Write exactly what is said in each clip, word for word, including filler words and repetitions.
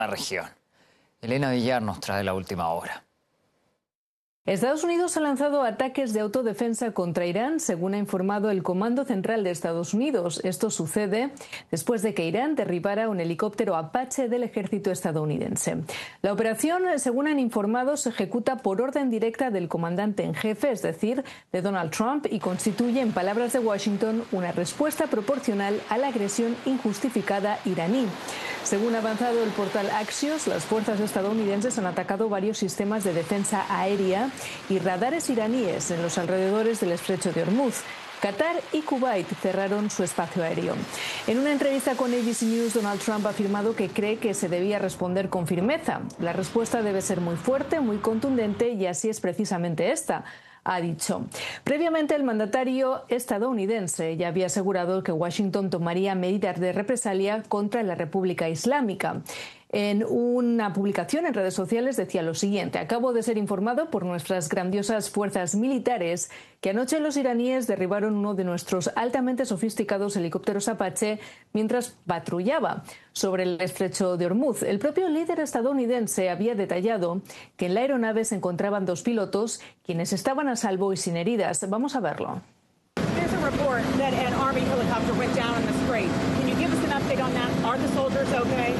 la región. Elena Villar nos trae la última hora. Estados Unidos ha lanzado ataques de autodefensa contra Irán, según ha informado el Comando Central de Estados Unidos. Esto sucede después de que Irán derribara un helicóptero Apache del ejército estadounidense. La operación, según han informado, se ejecuta por orden directa del comandante en jefe, es decir, de Donald Trump, y constituye, en palabras de Washington, una respuesta proporcional a la agresión injustificada iraní. Según ha avanzado el portal Axios, las fuerzas estadounidenses han atacado varios sistemas de defensa aérea y radares iraníes en los alrededores del estrecho de Hormuz. Qatar y Kuwait cerraron su espacio aéreo. En una entrevista con A B C News, Donald Trump ha afirmado que cree que se debía responder con firmeza. La respuesta debe ser muy fuerte, muy contundente, y así es precisamente esta, ha dicho. Previamente, el mandatario estadounidense ya había asegurado que Washington tomaría medidas de represalia contra la República Islámica. En una publicación en redes sociales decía lo siguiente: acabo de ser informado por nuestras grandiosas fuerzas militares que anoche los iraníes derribaron uno de nuestros altamente sofisticados helicópteros Apache mientras patrullaba sobre el estrecho de Hormuz. El propio líder estadounidense había detallado que en la aeronave se encontraban dos pilotos, quienes estaban a salvo y sin heridas. Vamos a verlo. There's a report that an Army helicopter went down in the Strait. Can you give us an update on that? Are the soldiers okay?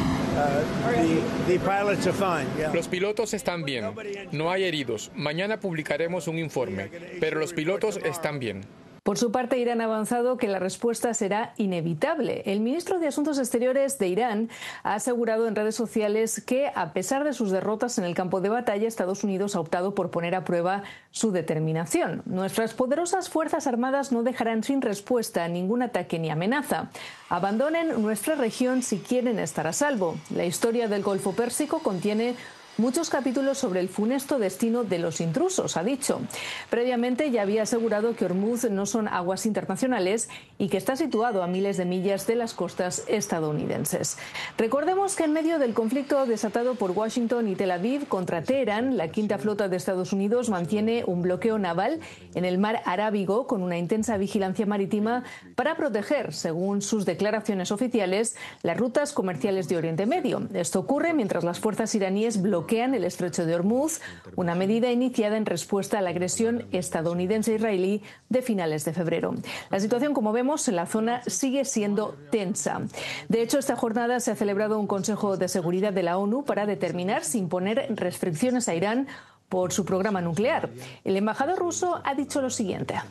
Los pilotos están bien, no hay heridos. Mañana publicaremos un informe, pero los pilotos están bien. Por su parte, Irán ha avanzado que la respuesta será inevitable. El ministro de Asuntos Exteriores de Irán ha asegurado en redes sociales que, a pesar de sus derrotas en el campo de batalla, Estados Unidos ha optado por poner a prueba su determinación. Nuestras poderosas Fuerzas Armadas no dejarán sin respuesta a ningún ataque ni amenaza. Abandonen nuestra región si quieren estar a salvo. La historia del Golfo Pérsico contiene muchos capítulos sobre el funesto destino de los intrusos, ha dicho. Previamente ya había asegurado que Hormuz no son aguas internacionales y que está situado a miles de millas de las costas estadounidenses. Recordemos que en medio del conflicto desatado por Washington y Tel Aviv contra Teherán, la quinta flota de Estados Unidos mantiene un bloqueo naval en el mar Arábigo con una intensa vigilancia marítima para proteger, según sus declaraciones oficiales, las rutas comerciales de Oriente Medio. Esto ocurre mientras las fuerzas iraníes bloquean el estrecho de Hormuz, una medida iniciada en respuesta a la agresión estadounidense-israelí de finales de febrero. La situación, como vemos, en la zona sigue siendo tensa. De hecho, esta jornada se ha celebrado un Consejo de Seguridad de la ONU para determinar si imponer restricciones a Irán por su programa nuclear. El embajador ruso ha dicho lo siguiente: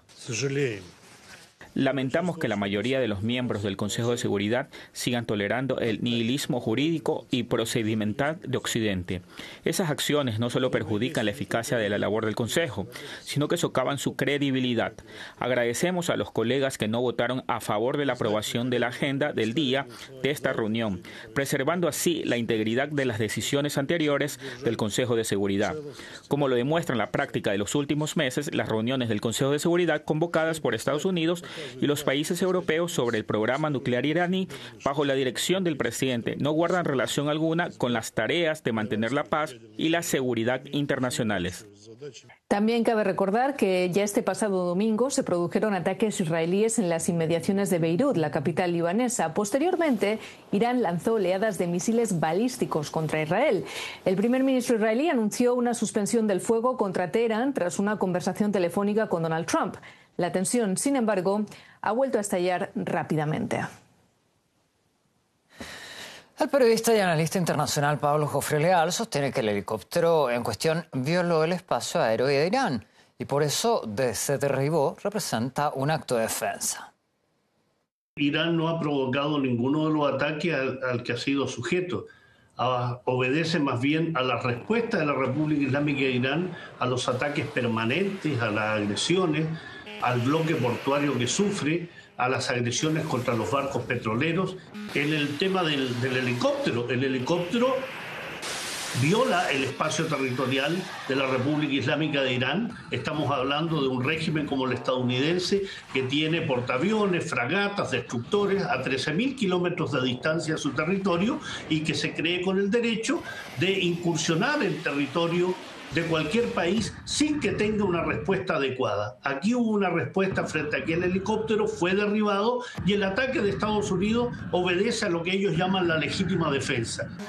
lamentamos que la mayoría de los miembros del Consejo de Seguridad sigan tolerando el nihilismo jurídico y procedimental de Occidente. Esas acciones no solo perjudican la eficacia de la labor del Consejo, sino que socavan su credibilidad. Agradecemos a los colegas que no votaron a favor de la aprobación de la agenda del día de esta reunión, preservando así la integridad de las decisiones anteriores del Consejo de Seguridad. Como lo demuestra la práctica de los últimos meses, las reuniones del Consejo de Seguridad convocadas por Estados Unidos y los países europeos sobre el programa nuclear iraní bajo la dirección del presidente no guardan relación alguna con las tareas de mantener la paz y la seguridad internacionales. También cabe recordar que ya este pasado domingo se produjeron ataques israelíes en las inmediaciones de Beirut, la capital libanesa. Posteriormente, Irán lanzó oleadas de misiles balísticos contra Israel. El primer ministro israelí anunció una suspensión del fuego contra Teherán tras una conversación telefónica con Donald Trump. La tensión, sin embargo, ha vuelto a estallar rápidamente. El periodista y analista internacional Pablo Jofre Leal sostiene que el helicóptero en cuestión violó el espacio aéreo de Irán y por eso se derribó representa un acto de defensa. Irán no ha provocado ninguno de los ataques al, al que ha sido sujeto. A, obedece más bien a la respuesta de la República Islámica de Irán a los ataques permanentes, a las agresiones, al bloque portuario que sufre, a las agresiones contra los barcos petroleros. En el tema del, del helicóptero, el helicóptero viola el espacio territorial de la República Islámica de Irán. Estamos hablando de un régimen como el estadounidense que tiene portaaviones, fragatas, destructores a trece mil kilómetros de distancia de su territorio y que se cree con el derecho de incursionar en territorio de cualquier país sin que tenga una respuesta adecuada. Aquí hubo una respuesta frente a que el helicóptero fue derribado y el ataque de Estados Unidos obedece a lo que ellos llaman la legítima defensa.